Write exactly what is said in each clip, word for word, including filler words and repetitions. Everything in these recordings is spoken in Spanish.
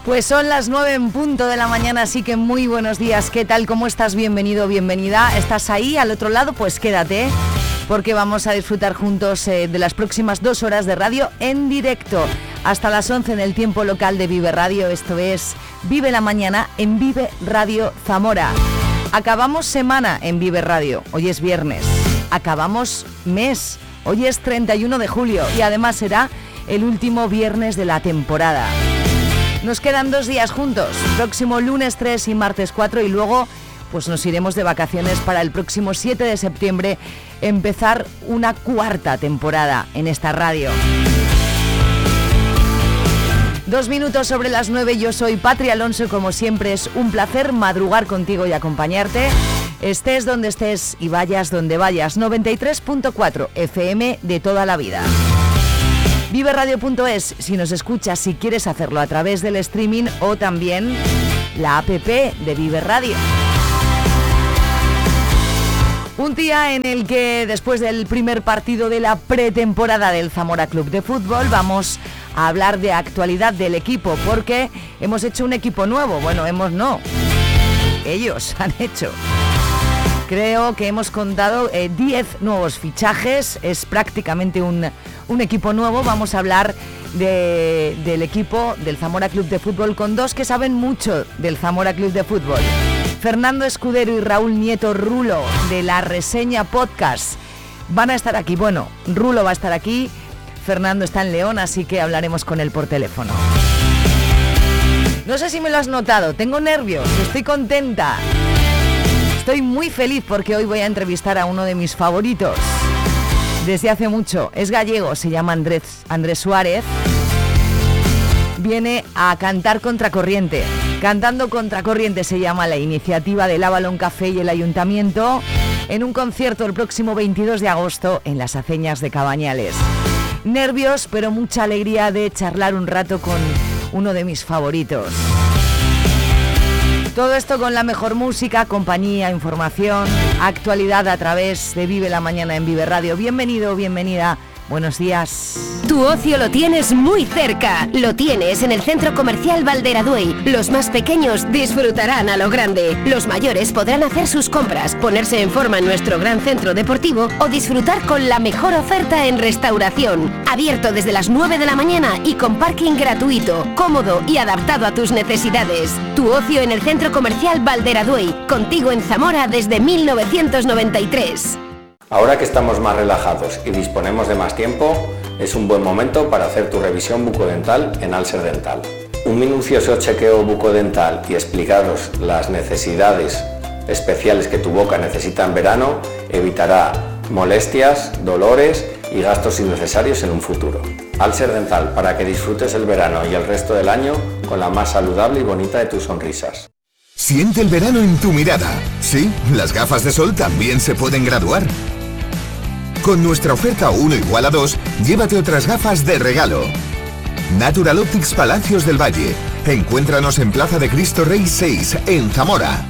Pues son las nueve en punto de la mañana, así que muy buenos días. ¿Qué tal? ¿Cómo estás? Bienvenido, bienvenida. ¿Estás ahí al otro lado? Pues quédate, porque vamos a disfrutar juntos eh, de las próximas dos horas de radio en directo. Hasta las once en el tiempo local de Vive Radio. Esto es Vive la Mañana en Vive Radio Zamora. Acabamos semana en Vive Radio. Hoy es viernes. Acabamos mes. Hoy es treinta y uno de julio y además será el último viernes de la temporada. Nos quedan dos días juntos, próximo lunes tres y martes cuatro, y luego pues nos iremos de vacaciones para el próximo siete de septiembre empezar una cuarta temporada en esta radio. Dos minutos sobre las nueve, yo soy Patri Alonso, como siempre es un placer madrugar contigo y acompañarte, estés donde estés y vayas donde vayas. Noventa y tres punto cuatro F M de toda la vida. Vive Radio punto es si nos escuchas, si quieres hacerlo a través del streaming o también la app de Vive Radio. Un día en el que después del primer partido de la pretemporada del Zamora Club de Fútbol vamos a hablar de actualidad del equipo, porque hemos hecho un equipo nuevo. Bueno, hemos no, ellos han hecho. Creo que hemos contado eh, diez nuevos fichajes, es prácticamente un, un equipo nuevo. Vamos a hablar de, del equipo del Zamora Club de Fútbol con dos que saben mucho del Zamora Club de Fútbol. Fernando Escudero y Raúl Nieto Rulo, de La Reseña Podcast, van a estar aquí. Bueno, Rulo va a estar aquí, Fernando está en León, así que hablaremos con él por teléfono. No sé si me lo has notado, tengo nervios, estoy contenta. Estoy muy feliz porque hoy voy a entrevistar a uno de mis favoritos desde hace mucho. Es gallego, se llama Andrés, Andrés Suárez. Viene a cantar Contracorriente. Cantando Contracorriente se llama la iniciativa del Avalon Café y el Ayuntamiento, en un concierto el próximo veintidós de agosto en las Aceñas de Cabañales. Nervios, pero mucha alegría de charlar un rato con uno de mis favoritos. Todo esto con la mejor música, compañía, información, actualidad a través de Vive la Mañana en Vive Radio. Bienvenido, bienvenida, buenos días. Tu ocio lo tienes muy cerca. Lo tienes en el Centro Comercial Valderaduey. Los más pequeños disfrutarán a lo grande. Los mayores podrán hacer sus compras, ponerse en forma en nuestro gran centro deportivo o disfrutar con la mejor oferta en restauración. Abierto desde las nueve de la mañana y con parking gratuito, cómodo y adaptado a tus necesidades. Tu ocio en el Centro Comercial Valderaduey. Contigo en Zamora desde mil novecientos noventa y tres. Ahora que estamos más relajados y disponemos de más tiempo, es un buen momento para hacer tu revisión bucodental en Alser Dental. Un minucioso chequeo bucodental y explicaros las necesidades especiales que tu boca necesita en verano evitará molestias, dolores y gastos innecesarios en un futuro. Alser Dental, para que disfrutes el verano y el resto del año con la más saludable y bonita de tus sonrisas. Siente el verano en tu mirada. Sí, las gafas de sol también se pueden graduar. Con nuestra oferta uno igual a dos, llévate otras gafas de regalo. Natural Optics Palacios del Valle. Encuéntranos en Plaza de Cristo Rey seis, en Zamora.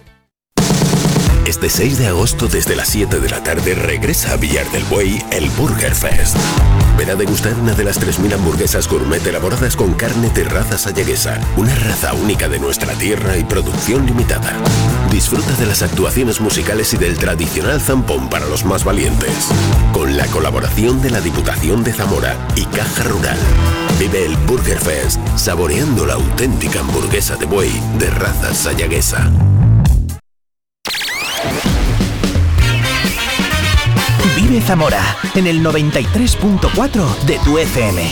Este seis de agosto desde las siete de la tarde regresa a Villar del Buey el Burger Fest. Ven a degustar una de las tres mil hamburguesas gourmet elaboradas con carne de raza sayaguesa, una raza única de nuestra tierra y producción limitada. Disfruta de las actuaciones musicales y del tradicional zampón para los más valientes, con la colaboración de la Diputación de Zamora y Caja Rural. Vive el Burger Fest saboreando la auténtica hamburguesa de buey de raza sayaguesa. Vive Zamora en el noventa y tres punto cuatro de tu F M.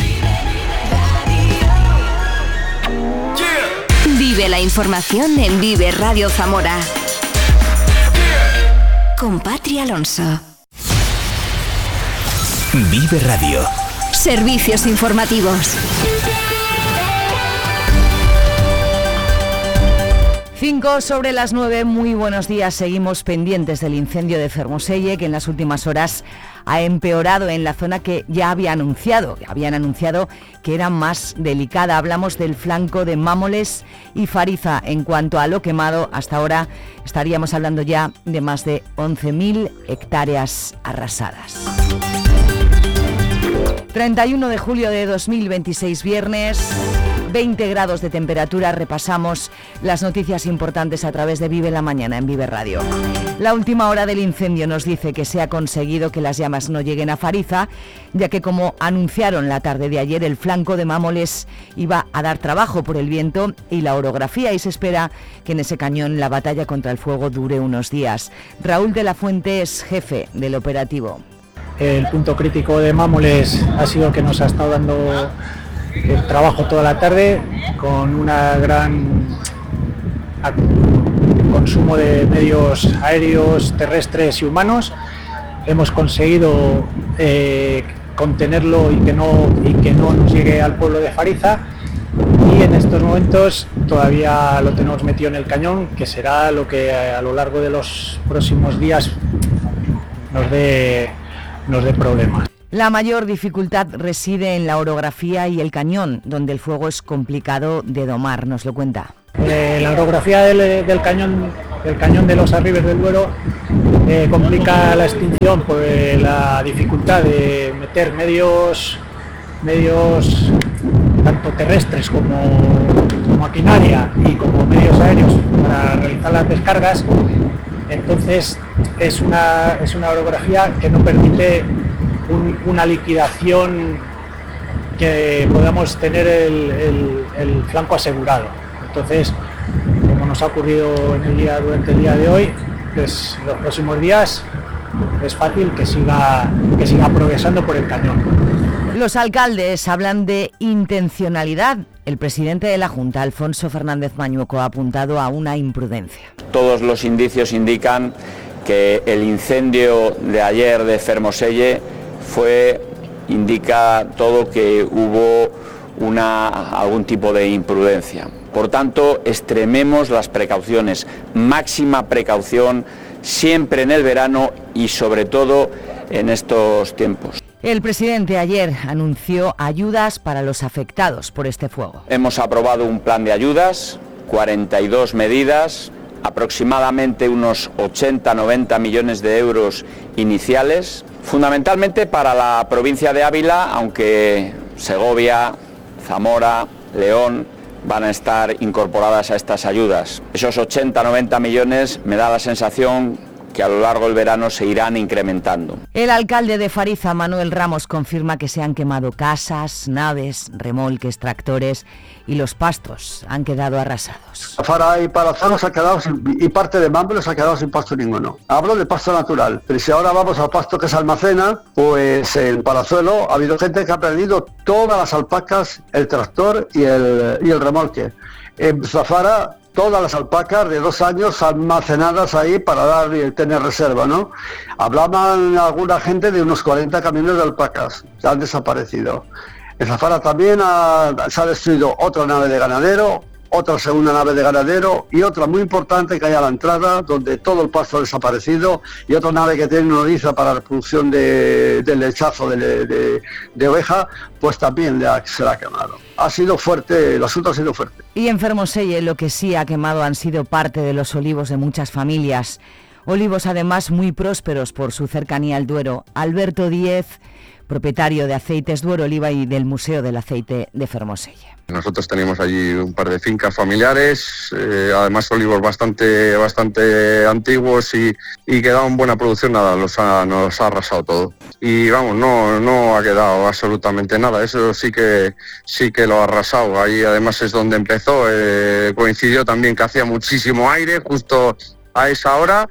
Vive la información en Vive Radio Zamora. Con Patri Alonso. Vive Radio. Servicios informativos. Cinco sobre las nueve, muy buenos días. Seguimos pendientes del incendio de Fermoselle, que en las últimas horas ha empeorado en la zona que ya había anunciado, habían anunciado que era más delicada. Hablamos del flanco de Mámoles y Fariza. En cuanto a lo quemado, hasta ahora estaríamos hablando ya de más de once mil hectáreas arrasadas. treinta y uno de julio de dos mil veintiséis, viernes, veinte grados de temperatura. Repasamos las noticias importantes a través de Vive la Mañana en Vive Radio. La última hora del incendio nos dice que se ha conseguido que las llamas no lleguen a Fariza, ya que, como anunciaron la tarde de ayer, el flanco de Mámoles iba a dar trabajo por el viento y la orografía, y se espera que en ese cañón la batalla contra el fuego dure unos días. Raúl de la Fuente es jefe del operativo. El punto crítico de Mámoles ha sido que nos ha estado dando el trabajo toda la tarde, con una gran consumo de medios aéreos, terrestres y humanos. Hemos conseguido eh, contenerlo y que no y que no nos llegue al pueblo de Fariza, y en estos momentos todavía lo tenemos metido en el cañón, que será lo que a lo largo de los próximos días nos dé nos dé problemas. La mayor dificultad reside en la orografía y el cañón, donde el fuego es complicado de domar, nos lo cuenta. Eh, la orografía del, del cañón del cañón de los Arribes del Duero eh, complica la extinción por eh, la dificultad de meter medios medios tanto terrestres como, como maquinaria y como medios aéreos para realizar las descargas. Entonces es una es una orografía que no permite un, una liquidación que podamos tener el, el, el flanco asegurado. Entonces, como nos ha ocurrido en el día, durante el día de hoy, pues los próximos días es fácil que siga, que siga progresando por el cañón. Los alcaldes hablan de intencionalidad. El presidente de la Junta, Alfonso Fernández Mañueco, ha apuntado a una imprudencia. Todos los indicios indican que el incendio de ayer de Fermoselle fue, indica todo que hubo una, algún tipo de imprudencia. Por tanto, extrememos las precauciones, máxima precaución siempre en el verano y sobre todo en estos tiempos. El presidente ayer anunció ayudas para los afectados por este fuego. Hemos aprobado un plan de ayudas, cuarenta y dos medidas, aproximadamente unos ochenta a noventa millones de euros iniciales, fundamentalmente para la provincia de Ávila, aunque Segovia, Zamora, León van a estar incorporadas a estas ayudas. Esos ochenta a noventa millones me da la sensación que a lo largo del verano se irán incrementando. El alcalde de Fariza, Manuel Ramos, confirma que se han quemado casas, naves, remolques, tractores y los pastos han quedado arrasados. Fara y Palazuelo se ha quedado sin, y parte de Mámoles se ha quedado sin pasto ninguno. Hablo de pasto natural, pero si ahora vamos al pasto que se almacena, pues en Palazuelo ha habido gente que ha perdido todas las alpacas, el tractor y el, y el remolque. En Zafara, todas las alpacas de dos años almacenadas ahí para dar y tener reserva, ¿no? Hablaban alguna gente de unos cuarenta camiones de alpacas que han desaparecido. En Zafara también ha, se ha destruido otra nave de ganadero, otra segunda nave de ganadero y otra muy importante que hay a la entrada, donde todo el pasto ha desaparecido, y otra nave que tiene una oriza para la producción de, de lechazo de, de, de oveja, pues también la, se la ha quemado. Ha sido fuerte, el asunto ha sido fuerte. Y en Fermoselle lo que sí ha quemado han sido parte de los olivos de muchas familias. Olivos además muy prósperos por su cercanía al Duero. Alberto Díez, propietario de Aceites Duero Oliva y del Museo del Aceite de Fermoselle. Nosotros tenemos allí un par de fincas familiares, eh, además olivos bastante bastante antiguos y, y que daban buena producción. Nada, los ha, nos ha arrasado todo. Y vamos, no no ha quedado absolutamente nada, eso sí que sí que lo ha arrasado. Ahí además es donde empezó, eh, coincidió también que hacía muchísimo aire justo a esa hora.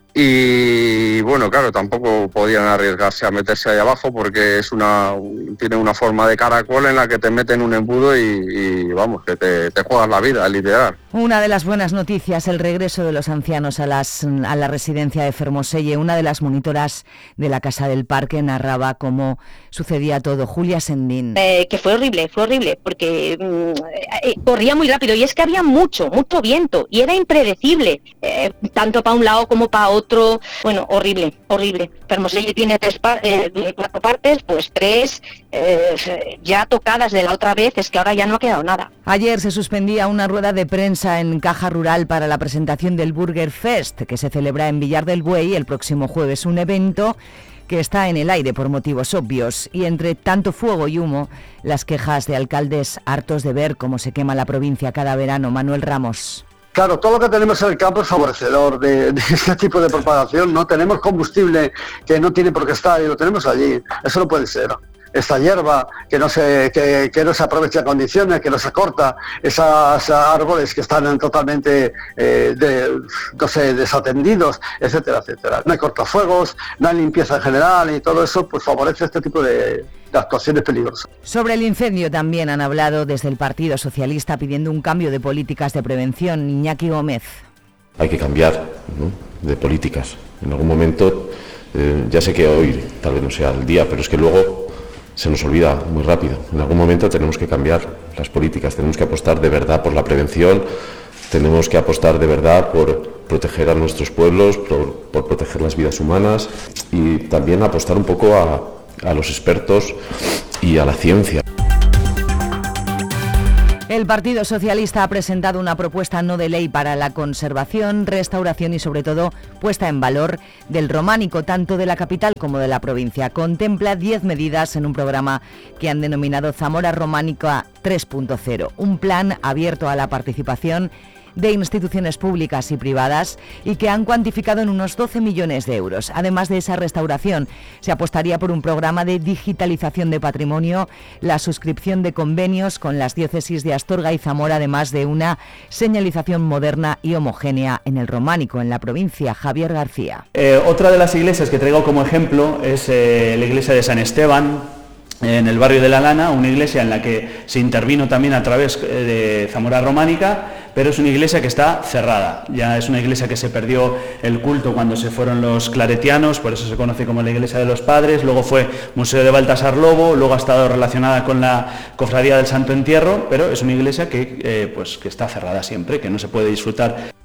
Y bueno, claro, tampoco podían arriesgarse a meterse ahí abajo porque es una tiene una forma de caracol en la que te meten un embudo y, y vamos, que te, te juegas la vida, literal. Una de las buenas noticias, el regreso de los ancianos a, las, a la residencia de Fermoselle. Una de las monitoras de la Casa del Parque narraba cómo sucedía todo. Julia Sendín. Eh, que fue horrible, fue horrible, porque eh, corría muy rápido y es que había mucho, mucho viento y era impredecible, eh, tanto para un lado como para otro. Otro, bueno, horrible, horrible. Fermoselle tiene tres par- eh, cuatro partes, pues tres eh, ya tocadas de la otra vez, es que ahora ya no ha quedado nada. Ayer se suspendía una rueda de prensa en Caja Rural para la presentación del Burger Fest, que se celebra en Villar del Buey el próximo jueves, un evento que está en el aire por motivos obvios, y entre tanto fuego y humo, las quejas de alcaldes hartos de ver cómo se quema la provincia cada verano. Manuel Ramos. Claro, todo lo que tenemos en el campo es favorecedor de, de este tipo de propagación, ¿no? Tenemos combustible que no tiene por qué estar y lo tenemos allí. Eso no puede ser. Esta hierba que no se que, que no se aprovecha en condiciones, que no se corta, esos árboles que están totalmente eh, de, no sé, desatendidos, etcétera, etcétera. No hay cortafuegos, no hay limpieza en general y todo eso pues favorece este tipo de, de actuaciones peligrosas. Sobre el incendio también han hablado desde el Partido Socialista pidiendo un cambio de políticas de prevención. Iñaki Gómez. Hay que cambiar, ¿no?, de políticas. En algún momento, eh, ya sé que hoy tal vez no sea el día, pero es que luego se nos olvida muy rápido. En algún momento tenemos que cambiar las políticas, tenemos que apostar de verdad por la prevención, tenemos que apostar de verdad por proteger a nuestros pueblos, por, por proteger las vidas humanas y también apostar un poco a, a los expertos y a la ciencia. El Partido Socialista ha presentado una propuesta no de ley para la conservación, restauración y sobre todo puesta en valor del románico, tanto de la capital como de la provincia. Contempla diez medidas en un programa que han denominado Zamora Románica tres punto cero, un plan abierto a la participación de instituciones públicas y privadas y que han cuantificado en unos doce millones de euros. Además de esa restauración, se apostaría por un programa de digitalización de patrimonio, la suscripción de convenios con las diócesis de Astorga y Zamora, además de una señalización moderna y homogénea en el románico, en la provincia. Javier García. Eh, otra de las iglesias que traigo como ejemplo es eh, la iglesia de San Esteban, en el barrio de La Lana, una iglesia en la que se intervino también a través de Zamora Románica, pero es una iglesia que está cerrada. Ya es una iglesia que se perdió el culto cuando se fueron los claretianos, por eso se conoce como la iglesia de los padres, luego fue Museo de Baltasar Lobo, luego ha estado relacionada con la Cofradía del Santo Entierro, pero es una iglesia que, eh, pues, que está cerrada siempre, que no se puede disfrutar.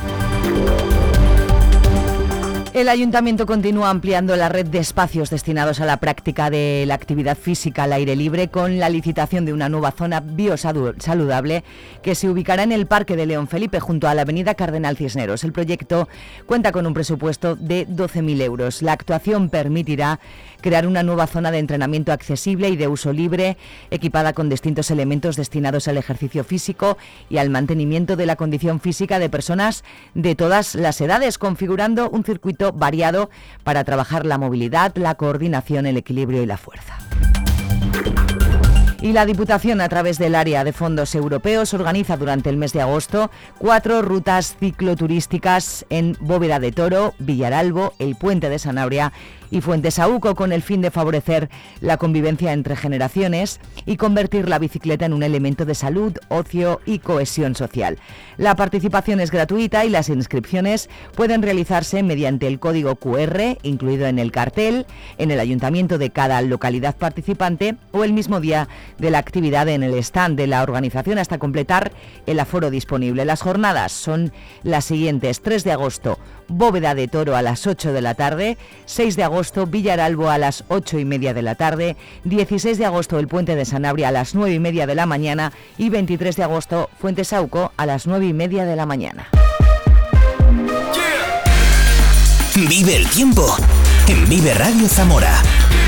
El Ayuntamiento continúa ampliando la red de espacios destinados a la práctica de la actividad física al aire libre con la licitación de una nueva zona biosaludable que se ubicará en el Parque de León Felipe junto a la avenida Cardenal Cisneros. El proyecto cuenta con un presupuesto de doce mil euros. La actuación permitirá crear una nueva zona de entrenamiento accesible y de uso libre, equipada con distintos elementos destinados al ejercicio físico y al mantenimiento de la condición física de personas de todas las edades, configurando un circuito variado para trabajar la movilidad, la coordinación, el equilibrio y la fuerza. Y la Diputación, a través del área de fondos europeos, organiza durante el mes de agosto cuatro rutas cicloturísticas en Bóveda de Toro, Villaralbo, el Puente de Sanabria y Fuentesauco, con el fin de favorecer la convivencia entre generaciones y convertir la bicicleta en un elemento de salud, ocio y cohesión social. La participación es gratuita y las inscripciones pueden realizarse mediante el código cu erre incluido en el cartel, en el ayuntamiento de cada localidad participante o el mismo día de la actividad en el stand de la organización hasta completar el aforo disponible. Las jornadas son las siguientes: tres de agosto, Bóveda de Toro a las ocho de la tarde, seis de agosto, Villaralbo a las ocho y media de la tarde, dieciséis de agosto, el Puente de Sanabria a las nueve y media de la mañana y veintitrés de agosto, Fuentesauco a las nueve y media de la mañana. Vive el tiempo en Vive Radio Zamora.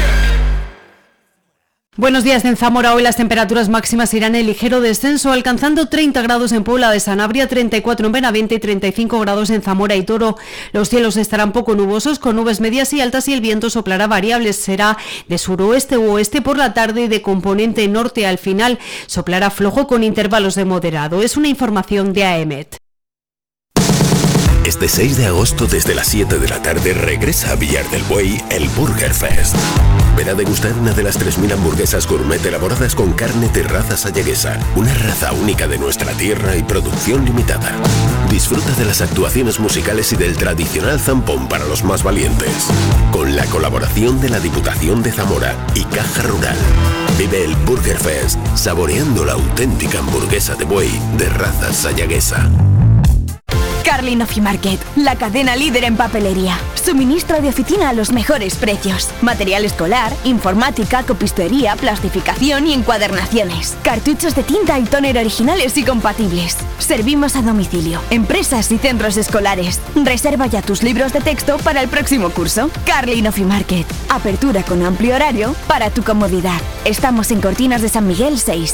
Buenos días. En Zamora hoy las temperaturas máximas irán en ligero descenso, alcanzando treinta grados en Puebla de Sanabria, treinta y cuatro en Benavente y treinta y cinco grados en Zamora y Toro. Los cielos estarán poco nubosos, con nubes medias y altas, y el viento soplará variables. Será de suroeste u oeste por la tarde y de componente norte al final. Soplará flojo con intervalos de moderado. Es una información de A E M E T. Este seis de agosto desde las siete de la tarde regresa a Villar del Buey el Burger Fest. Ven a degustar una de las tres mil hamburguesas gourmet elaboradas con carne de raza sayaguesa, una raza única de nuestra tierra y producción limitada. Disfruta de las actuaciones musicales y del tradicional zampón para los más valientes, con la colaboración de la Diputación de Zamora y Caja Rural. Vive el Burger Fest saboreando la auténtica hamburguesa de buey de raza sayaguesa. Carlin Office Market, la cadena líder en papelería. Suministro de oficina a los mejores precios. Material escolar, informática, copistería, plastificación y encuadernaciones. Cartuchos de tinta y tóner originales y compatibles. Servimos a domicilio, empresas y centros escolares. Reserva ya tus libros de texto para el próximo curso. Carlin Office Market. Apertura con amplio horario para tu comodidad. Estamos en Cortinas de San Miguel seis.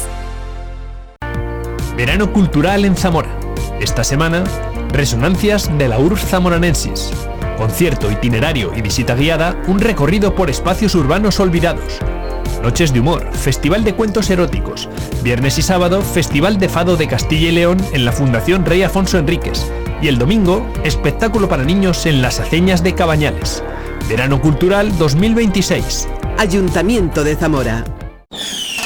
Verano cultural en Zamora. Esta semana, Resonancias de la Urbs Zamoranensis. Concierto, itinerario y visita guiada, un recorrido por espacios urbanos olvidados. Noches de humor, festival de cuentos eróticos. Viernes y sábado, festival de fado de Castilla y León en la Fundación Rey Afonso Enríquez. Y el domingo, espectáculo para niños en las Aceñas de Cabañales. Verano cultural dos mil veintiséis. Ayuntamiento de Zamora.